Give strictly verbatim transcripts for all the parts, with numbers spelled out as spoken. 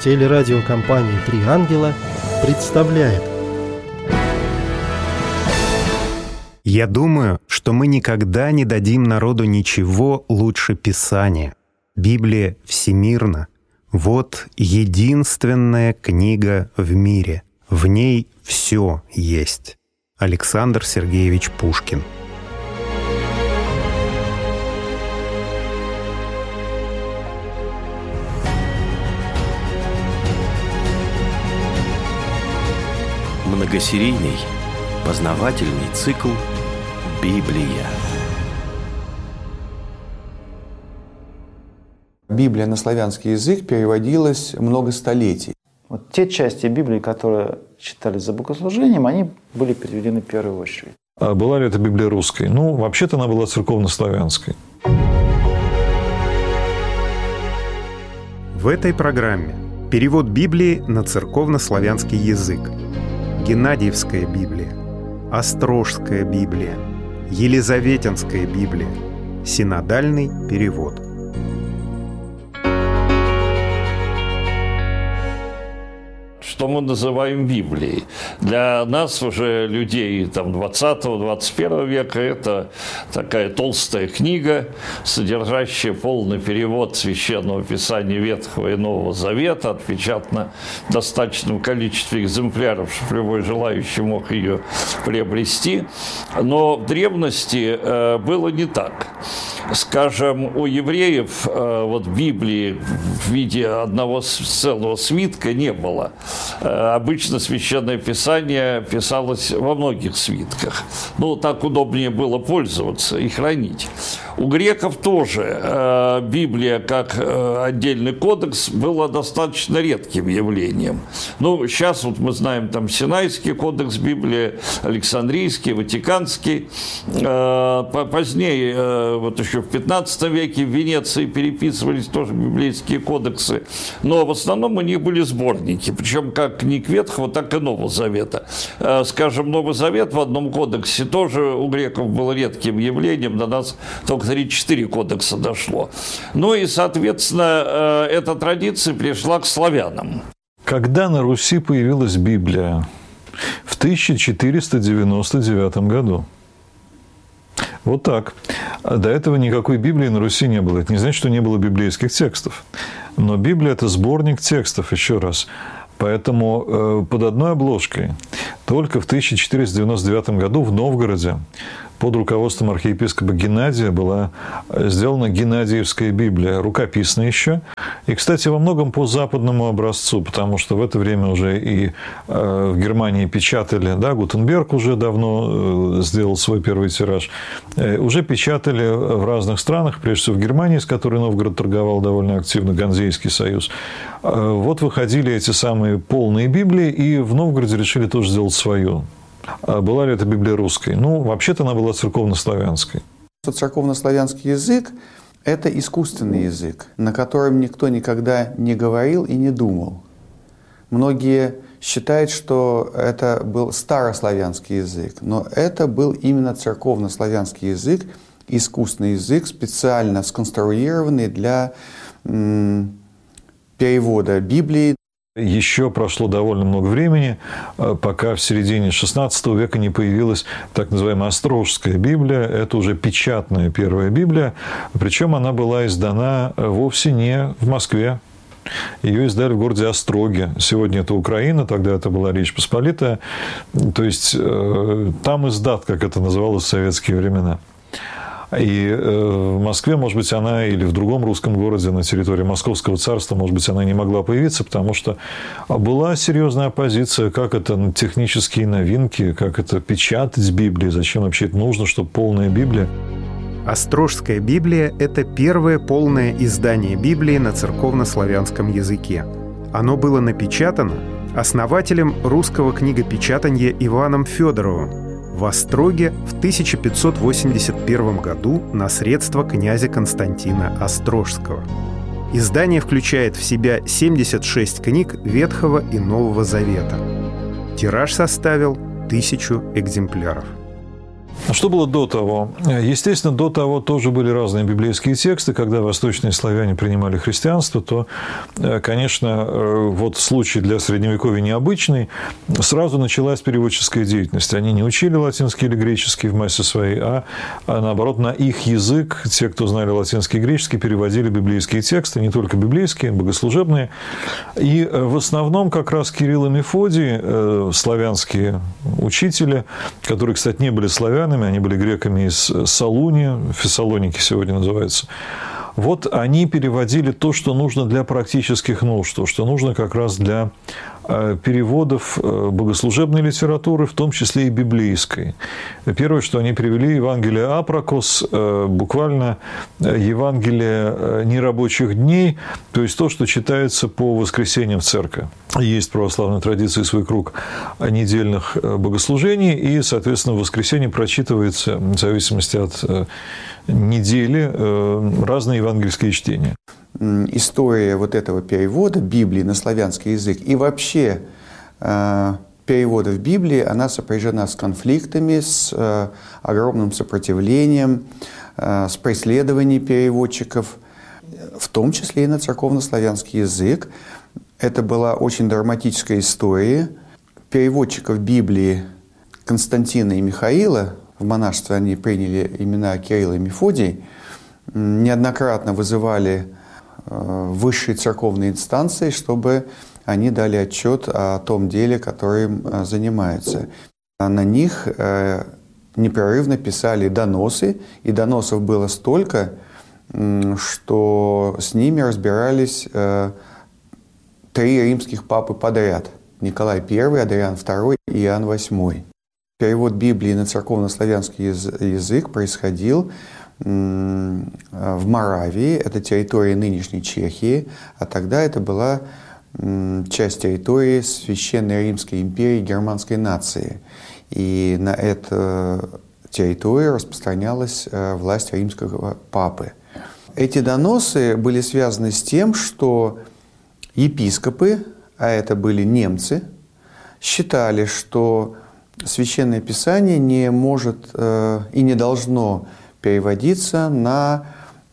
Телерадиокомпания «Три ангела» представляет. Я думаю, что мы никогда не дадим народу ничего лучше Писания. Библия всемирна. Вот единственная книга в мире. В ней все есть. Александр Сергеевич Пушкин. Многосерийный познавательный цикл «Библия». Библия на славянский язык переводилась много столетий. Вот те части Библии, которые читались за богослужением, они были переведены в первую очередь. А была ли это Библия русской? Ну, вообще-то она была церковнославянской. В этой программе перевод Библии на церковнославянский язык. Геннадиевская Библия, Острожская Библия, Елизаветинская Библия, синодальный перевод. Что мы называем Библией. Для нас, уже людей там, двадцатого-двадцать первого века, это такая толстая книга, содержащая полный перевод Священного Писания Ветхого и Нового Завета, отпечатана в достаточном количестве экземпляров, чтобы любой желающий мог ее приобрести. Но в древности э, было не так. Скажем, у евреев э, вот Библии в виде одного целого свитка не было. Обычно Священное Писание писалось во многих свитках. Ну, так удобнее было пользоваться и хранить. У греков тоже э, Библия как э, отдельный кодекс была достаточно редким явлением. Ну, сейчас вот мы знаем там Синайский кодекс Библии, Александрийский, Ватиканский. Э, позднее, э, вот еще в пятнадцатом веке в Венеции переписывались тоже библейские кодексы. Но в основном у них были сборники, причем как книг Ветхого, так и Нового Завета. Э, скажем, Новый Завет в одном кодексе тоже у греков был редким явлением, до нас только три-четыре кодекса дошло. Ну и, соответственно, эта традиция пришла к славянам. Когда на Руси появилась Библия? В тысяча четыреста девяносто девятом году. Вот так. До этого никакой Библии на Руси не было. Это не значит, что не было библейских текстов. Но Библия – это сборник текстов, еще раз. Поэтому э, под одной обложкой только в тысяча четыреста девяносто девятом году в Новгороде под руководством архиепископа Геннадия была сделана Геннадиевская Библия, рукописная еще. И, кстати, во многом по западному образцу, потому что в это время уже и в Германии печатали, да, Гутенберг уже давно сделал свой первый тираж, уже печатали в разных странах, прежде всего в Германии, с которой Новгород торговал довольно активно, Ганзейский союз. Вот выходили эти самые полные Библии, и в Новгороде решили тоже сделать свою. А была ли это Библия русской? Ну, вообще-то она была церковнославянской. Церковнославянский язык – это искусственный язык, на котором никто никогда не говорил и не думал. Многие считают, что это был старославянский язык, но это был именно церковнославянский язык, искусственный язык, специально сконструированный для м, перевода Библии. Еще прошло довольно много времени, пока в середине шестнадцатого века не появилась так называемая Острожская Библия. Это уже печатная первая Библия, причем она была издана вовсе не в Москве. Ее издали в городе Остроге. Сегодня это Украина, тогда это была Речь Посполитая. То есть там издат, как это называлось в советские времена. И в Москве, может быть, она или в другом русском городе на территории Московского царства, может быть, она не могла появиться, потому что была серьезная оппозиция, как это технические новинки, как это печатать Библии, зачем вообще это нужно, чтобы полная Библия. Острожская Библия – это первое полное издание Библии на церковнославянском языке. Оно было напечатано основателем русского книгопечатания Иваном Федоровым в Остроге в тысяча пятьсот восемьдесят первом году на средства князя Константина Острожского. Издание включает в себя семьдесят шесть книг Ветхого и Нового Завета. Тираж составил тысячу экземпляров. А что было до того? Естественно, до того тоже были разные библейские тексты. Когда восточные славяне принимали христианство, то, конечно, вот случай для Средневековья необычный. Сразу началась переводческая деятельность. Они не учили латинский или греческий в массе своей, а, а наоборот, на их язык те, кто знали латинский и греческий, переводили библейские тексты, не только библейские, богослужебные. И в основном как раз Кирилл и Мефодий, славянские учители, которые, кстати, не были славянами, они были греками из Салуни, Фессалоники сегодня называется. Вот они переводили то, что нужно для практических нужд, то, что нужно как раз для переводов богослужебной литературы, в том числе и библейской. Первое, что они перевели, Евангелие Апракос, буквально Евангелие нерабочих дней, то есть то, что читается по воскресеньям в церкви. Есть в православной традиции свой круг недельных богослужений, и, соответственно, в воскресенье прочитывается, в зависимости от недели, разные евангельские чтения. История вот этого перевода Библии на славянский язык и вообще э, переводов Библии, она сопряжена с конфликтами, с э, огромным сопротивлением, э, с преследованием переводчиков, в том числе и на церковнославянский язык. Это была очень драматическая история. Переводчиков Библии Константина и Михаила, в монашество они приняли имена Кирилла и Мефодий, неоднократно вызывали высшие церковные инстанции, чтобы они дали отчет о том деле, которым занимаются. На них непрерывно писали доносы, и доносов было столько, что с ними разбирались три римских папы подряд. Николай Первый, Адриан Второй и Иоанн Восьмой. Перевод Библии на церковнославянский язык происходил в Моравии, это территория нынешней Чехии, а тогда это была часть территории Священной Римской империи германской нации. И на эту территорию распространялась власть римского папы. Эти доносы были связаны с тем, что епископы, а это были немцы, считали, что Священное Писание не может и не должно переводиться на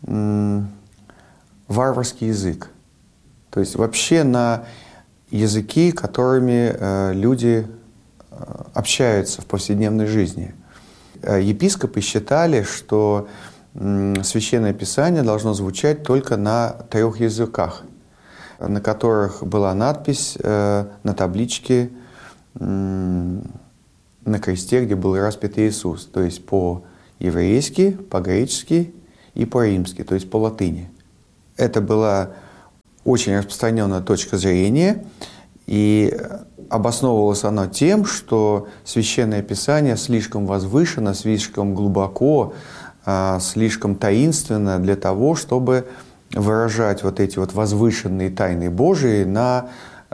варварский язык. То есть вообще на языки, которыми люди общаются в повседневной жизни. Епископы считали, что Священное Писание должно звучать только на трех языках, на которых была надпись на табличке на кресте, где был распят Иисус, то есть по-еврейски, по-гречески и по-римски, то есть по латыни. Это была очень распространенная точка зрения, и обосновывалось оно тем, что Священное Писание слишком возвышено, слишком глубоко, слишком таинственно для того, чтобы выражать вот эти вот возвышенные тайны Божии на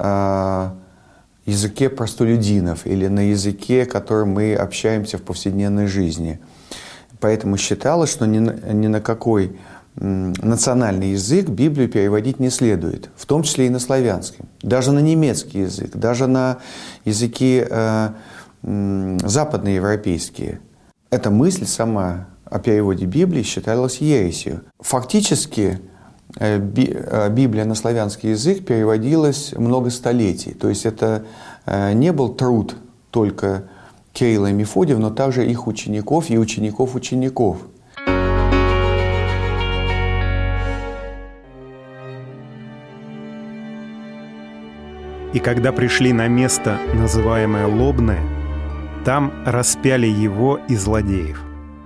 языке простолюдинов или на языке, которым мы общаемся в повседневной жизни. Поэтому считалось, что ни на, ни на какой национальный язык Библию переводить не следует, в том числе и на славянский, даже на немецкий язык, даже на языки э, э, западноевропейские. Эта мысль сама о переводе Библии считалась ересью. Фактически э, би, э, Библия на славянский язык переводилась много столетий, то есть это э, не был труд только Кирилла и Мефодия, но также их учеников и учеников учеников. И когда пришли на место, называемое Лобное, там распяли его и злодеев.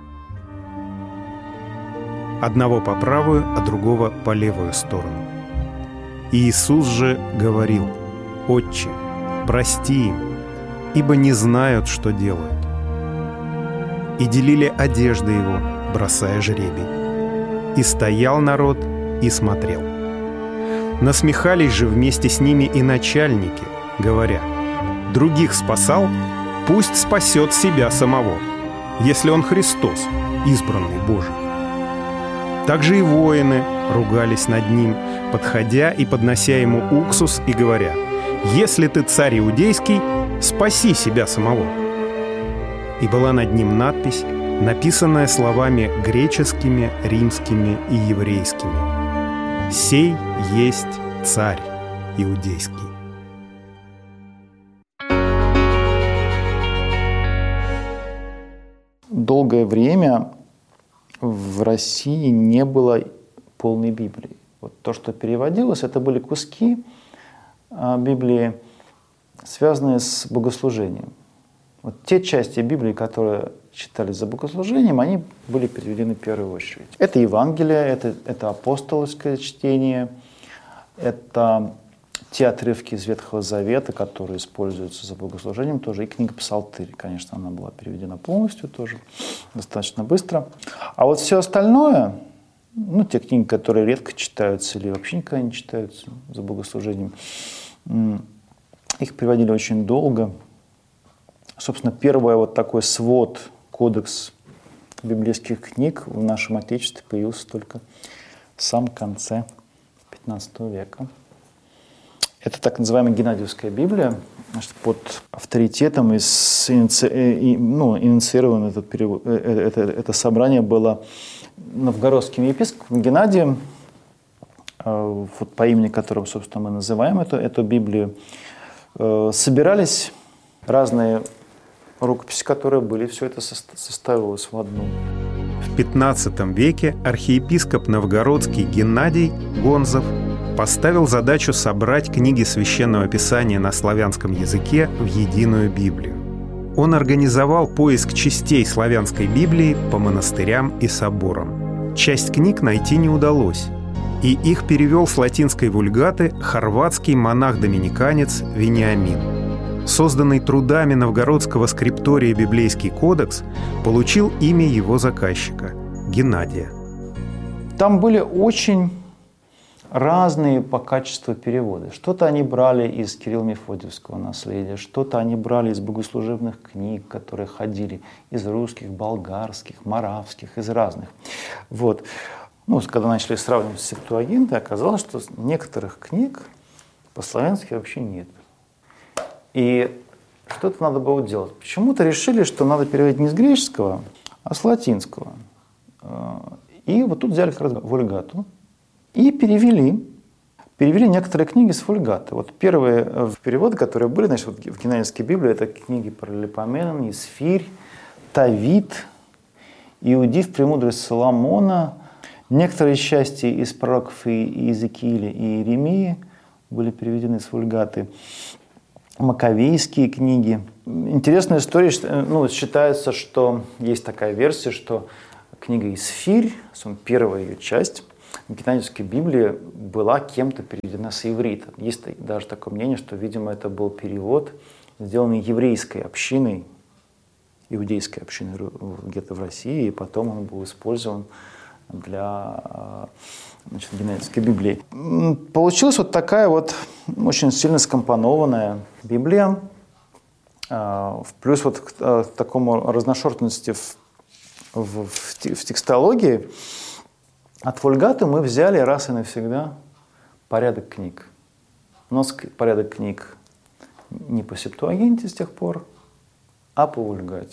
Одного по правую, а другого по левую сторону. И Иисус же говорил: «Отче, прости им, ибо не знают, что делают». И делили одежды его, бросая жребий. И стоял народ и смотрел. Насмехались же вместе с ними и начальники, говоря: «Других спасал, пусть спасет себя самого, если он Христос, избранный Божий». Также и воины ругались над ним, подходя и поднося ему уксус и говоря: «Если ты царь иудейский, спаси себя самого». И была над ним надпись написанная словами греческими, римскими и еврейскими. «Сей есть царь иудейский». Долгое время в России не было полной Библии. Вот то, что переводилось, это были куски Библии, связанные с богослужением. Вот те части Библии, которые читались за богослужением, они были переведены в первую очередь. Это Евангелие, это, это апостольское чтение, это те отрывки из Ветхого Завета, которые используются за богослужением, тоже, и книга Псалтырь, конечно, она была переведена полностью тоже, достаточно быстро. А вот все остальное, ну, те книги, которые редко читаются или вообще никогда не читаются за богослужением, их переводили очень долго. Собственно, первый вот такой свод, кодекс библейских книг в нашем Отечестве появился только в самом конце пятнадцатого века. Это так называемая Геннадиевская Библия. Значит, под авторитетом из, иници... ну, инициировано этот перевод, это, это собрание было новгородским епископом Геннадием, вот по имени которого, собственно, мы называем эту, эту Библию. Собирались разные рукописи, которые были, все это составилось в одну. В пятнадцатом веке архиепископ новгородский Геннадий Гонзов поставил задачу собрать книги Священного Писания на славянском языке в единую Библию. Он организовал поиск частей славянской Библии по монастырям и соборам. Часть книг найти не удалось, и их перевел с латинской вульгаты хорватский монах-доминиканец Вениамин. Созданный трудами новгородского скриптория библейский кодекс получил имя его заказчика – Геннадия. Там были очень разные по качеству переводы. Что-то они брали из Кирилл-Мефодиевского наследия, что-то они брали из богослужебных книг, которые ходили, из русских, болгарских, моравских, из разных. Вот. Ну, когда начали сравнивать с Септуагинтой, оказалось, что некоторых книг по-славянски вообще нет. И что-то надо было делать. Почему-то решили, что надо переводить не с греческого, а с латинского. И вот тут взяли как раз вульгату и перевели. Перевели некоторые книги с вульгаты. Вот первые переводы, которые были, значит, вот в Геннадиевской Библии, это книги Паралипоменон, Есфирь, Тавит, Иудив, Премудрость Соломона. Некоторые части из пророков и Иезекииля и Иеремии были переведены с вульгаты. Маковейские книги. Интересная история, ну, считается, что есть такая версия, что книга Есфирь, первая ее часть, в Геннадиевской Библии была кем-то переведена с иврита. Есть даже такое мнение, что, видимо, это был перевод, сделанный еврейской общиной, иудейской общиной где-то в России, и потом он был использован для, значит, Геннадиевской Библии. Получилась вот такая вот очень сильно скомпонованная Библия, плюс вот к такому разношерстности в, в, в текстологии. От вульгаты мы взяли раз и навсегда порядок книг. У нас порядок книг не по Септуагинте с тех пор, а по вульгате.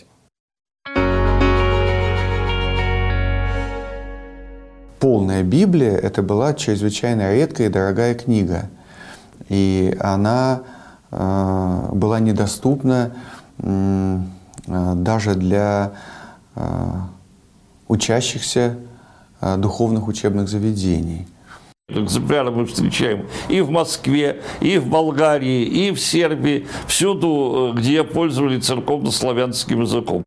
Полная Библия – это была чрезвычайно редкая и дорогая книга. И она э, была недоступна э, даже для э, учащихся э, духовных учебных заведений. Экземпляры мы встречаем и в Москве, и в Болгарии, и в Сербии, всюду, где пользовались церковно-славянским языком.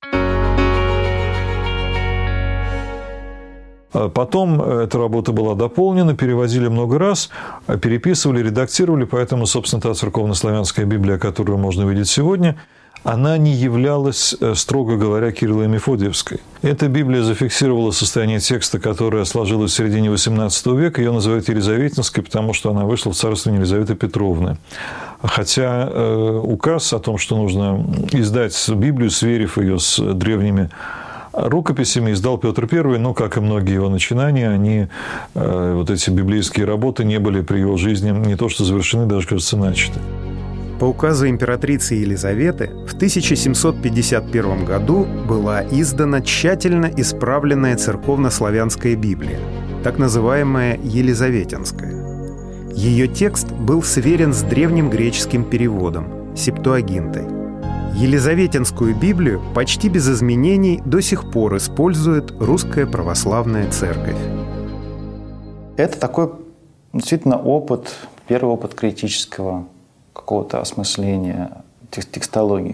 Потом эта работа была дополнена, переводили много раз, переписывали, редактировали, поэтому, собственно, та церковно-славянская Библия, которую можно видеть сегодня, она не являлась, строго говоря, Кирилло-Мефодиевской. Эта Библия зафиксировала состояние текста, которое сложилось в середине восемнадцатого века. Ее называют Елизаветинской, потому что она вышла в царствование Елизаветы Петровны. Хотя э, указ о том, что нужно издать Библию, сверив ее с древними рукописями, издал Петр Первый, но, как и многие его начинания, они, вот эти библейские работы, не были при его жизни не то что завершены, даже, кажется, начаты. По указу императрицы Елизаветы в тысяча семьсот пятьдесят первом году была издана тщательно исправленная церковно-славянская Библия, так называемая Елизаветинская. Ее текст был сверен с древним греческим переводом – Септуагинтой. Елизаветинскую Библию почти без изменений до сих пор использует Русская Православная Церковь. Это такой действительно опыт, первый опыт критического какого-то осмысления текстологии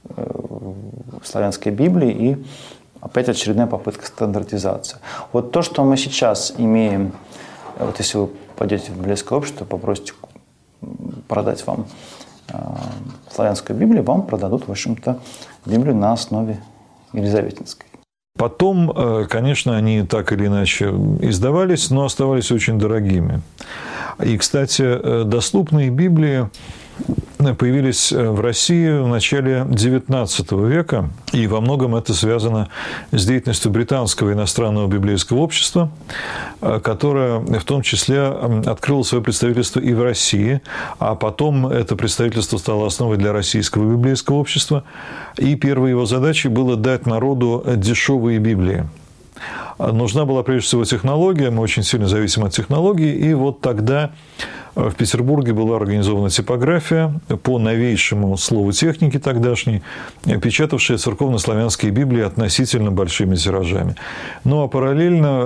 славянской Библии и опять очередная попытка стандартизации. Вот то, что мы сейчас имеем, вот если вы пойдете в библейское общество, попросите продать вам э, славянскую Библию, вам продадут, в общем-то, Библию на основе Елизаветинской. Потом, конечно, они так или иначе издавались, но оставались очень дорогими. И, кстати, доступные Библии появились в России в начале девятнадцатого века, и во многом это связано с деятельностью британского иностранного библейского общества, которое в том числе открыло свое представительство и в России, а потом это представительство стало основой для российского библейского общества, и первой его задачей было дать народу дешевые Библии. Нужна была прежде всего технология, мы очень сильно зависим от технологий, и вот тогда в Петербурге была организована типография по новейшему слову техники тогдашней, печатавшая церковно-славянские Библии относительно большими тиражами. Ну а параллельно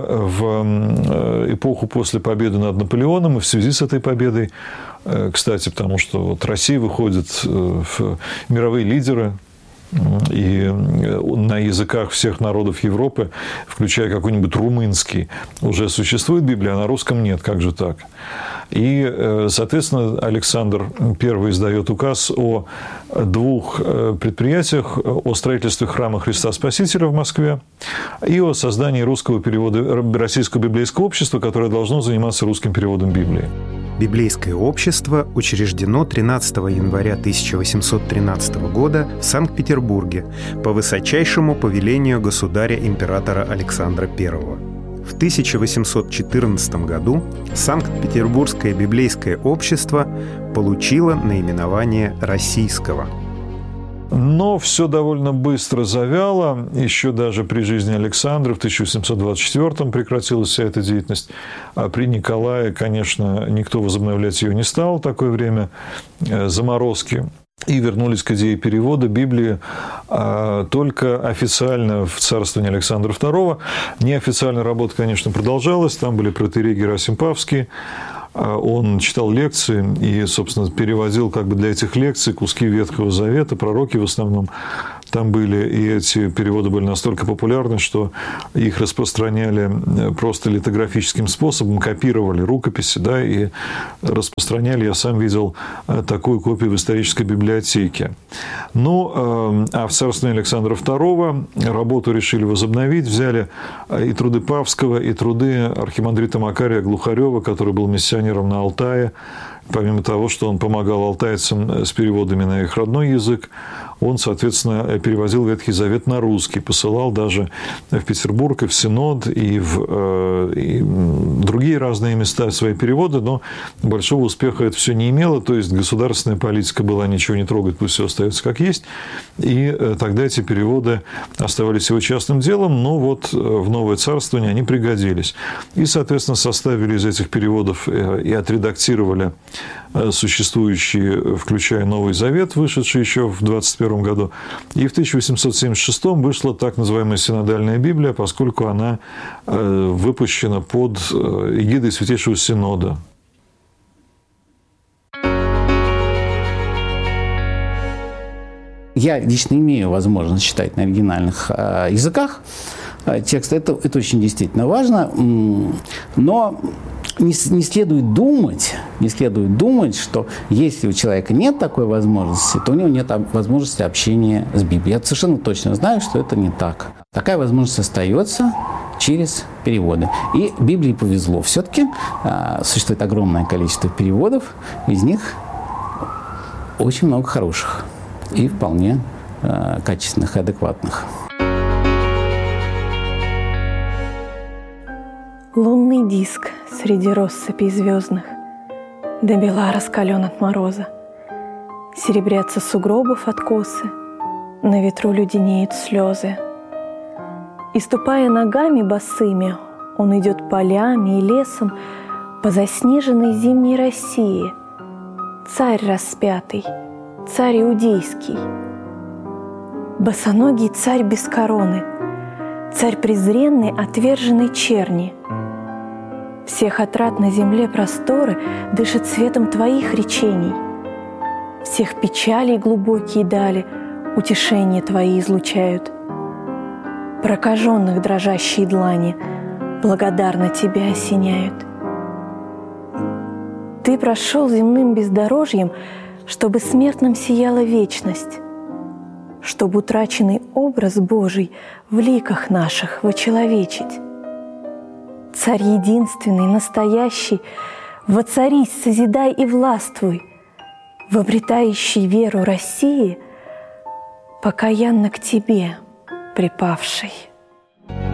в эпоху после победы над Наполеоном и в связи с этой победой, кстати, потому что вот Россия выходит в мировые лидеры, и на языках всех народов Европы, включая какой-нибудь румынский, уже существует Библия, а на русском нет. Как же так? И, соответственно, Александр Первый издает указ о двух предприятиях: о строительстве храма Христа Спасителя в Москве и о создании русского перевода, российского библейского общества, которое должно заниматься русским переводом Библии. Библейское общество учреждено тринадцатого января тысяча восемьсот тринадцатого года в Санкт-Петербурге по высочайшему повелению государя-императора Александра Первого. В тысяча восемьсот четырнадцатом году Санкт-Петербургское библейское общество получило наименование «Российского». Но все довольно быстро завяло. Еще даже при жизни Александра в тысяча восемьсот двадцать четвёртом прекратилась вся эта деятельность. А при Николае, конечно, никто возобновлять ее не стал. Такое время заморозки. И вернулись к идее перевода Библии только официально в царствовании Александра Второго. Неофициальная работа, конечно, продолжалась. Там были протоиерей Герасим Павский. Он читал лекции и, собственно, переводил как бы для этих лекций куски Ветхого Завета, пророки в основном там были, и эти переводы были настолько популярны, что их распространяли просто литографическим способом, копировали рукописи, да, и распространяли. Я сам видел такую копию в исторической библиотеке. Ну, а в царствовании Александра Второго работу решили возобновить, взяли и труды Павского, и труды архимандрита Макария Глухарева, который был миссионером на Алтае. Помимо того, что он помогал алтайцам с переводами на их родной язык, он, соответственно, переводил Ветхий Завет на русский, посылал даже в Петербург и в Синод, и в и другие разные места свои переводы, но большого успеха это все не имело, то есть государственная политика была ничего не трогать, пусть все остается как есть, и тогда эти переводы оставались его частным делом, но вот в новое царствование они пригодились. И, соответственно, составили из этих переводов и отредактировали существующие, включая Новый Завет, вышедший еще в двадцать первом году. И в тысяча восемьсот семьдесят шестом вышла так называемая Синодальная Библия, поскольку она выпущена под эгидой Святейшего Синода. Я лично имею возможность читать на оригинальных языках текст. Это, это очень действительно важно. Но не, не следует думать, не следует думать, что если у человека нет такой возможности, то у него нет возможности общения с Библией. Я совершенно точно знаю, что это не так. Такая возможность остается через переводы. И Библии повезло. Все-таки э, существует огромное количество переводов, из них очень много хороших и вполне э, качественных и адекватных. Лунный диск среди россыпей звездных, да бела раскален от мороза. Серебрятся сугробов откосы, на ветру леденеют слезы. И, ступая ногами босыми, он идет полями и лесом по заснеженной зимней России. Царь распятый, царь иудейский, босоногий царь без короны, царь презренный, отверженный черни. Всех отрад на земле просторы дышат светом твоих речений. Всех печалей глубокие дали утешения твои излучают. Прокаженных дрожащие длани благодарно тебя осеняют. Ты прошел земным бездорожьем, чтобы смертным сияла вечность, чтобы утраченный образ Божий в ликах наших вочеловечить. Царь единственный, настоящий, воцарись, созидай и властвуй, в обретающей веру России, покаянно к тебе припавшей.